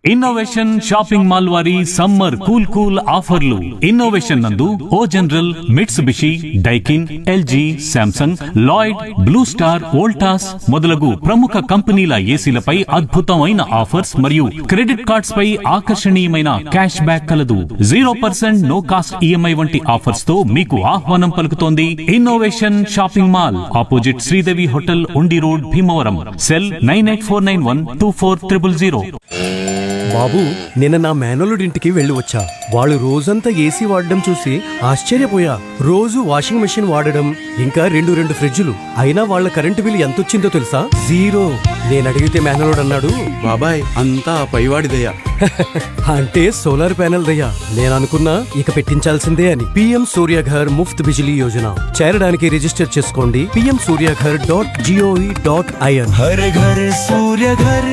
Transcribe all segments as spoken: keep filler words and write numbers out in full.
Innovation shopping mall వారి summer cool cool ఆఫర్లు. Innovation నందు ఓ general, Mitsubishi, Daikin, LG, Samsung, Lloyd, blue star, Voltas మొదలగు ప్రముఖ కంపెనీల ఏసీలపై అద్భుతమైన ఆఫర్స్ మరియు క్రెడిట్ కార్డ్స్ పై ఆకర్షణీయమైన క్యాష్ బ్యాక్ కలదు. Zero percent no cost EMI వంటి ఆఫర్స్ తో మీకు ఆహ్వానం పలుకుతోంది innovation shopping mall, opposite Sridevi hotel, ఉండి road, Bhimavaram. Cell nine eight four nine one two four triple zero. బాబు, నిన్న నా మేనలుడింటికి వెళ్ళి వచ్చా. వాళ్ళు రోజంతా ఏసీ వాడడం చూసి ఆశ్చర్యపోయా. రోజు వాషింగ్ మెషిన్ వాడడం, ఇంకా రెండు రెండు ఫ్రిడ్జులు. అయినా వాళ్ళ కరెంటు బిల్ ఎంతొచ్చిందో తెలుసా? జీరో. నేను అడిగితే మేనలుడు అన్నాడు, బాబాయ్ అంతా పైవాడిదయ్యా. అంటే సోలార్ ప్యానెల్ దయ్యా. నేను అనుకున్నా ఇక పెట్టించాల్సిందే అని. పిఎం సూర్యఘర్ ముఫ్త్ బిజిలీ యోజన చేరడానికి రిజిస్టర్ చేసుకోండి. PM Surya Ghar dot GOV dot IN. Har Ghar Surya Ghar.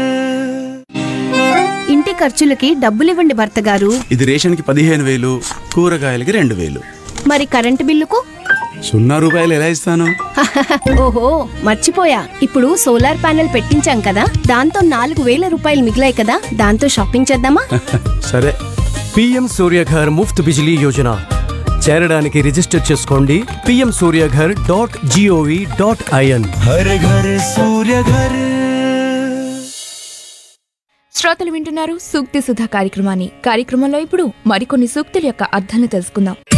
ఇంటి ఖర్చులకి డబ్బులివ్వండి భర్త గారు. ఇది రేషన్ కి పదిహేను వేలు, కూరగాయలకి రెండు వేలు. మరి కరెంటు బిల్లుకు? సున్నా రూపాయలు ఎలా ఇస్తాను? ఓహో, మర్చిపోయా. ఇప్పుడు సోలార్ ప్యానెల్ పెట్టించాం కదా, దాంతో నాలుగు వేల రూపాయలు మిగిలాయి కదా, దాంతో షాపింగ్ చేద్దామా? సరే. పిఎం సూర్యఘర్ ముఫ్త్ బిజిలీ యోజన చేరడానికి రిజిస్టర్ చేసుకోండి. PM Surya Ghar dot GOV dot IN. Har Ghar Surya Ghar. శ్రోతలు వింటున్నారు సూక్తి సుధా కార్యక్రమాన్ని. కార్యక్రమంలో ఇప్పుడు మరికొన్ని సూక్తుల యొక్క అర్థాలను తెలుసుకుందాం.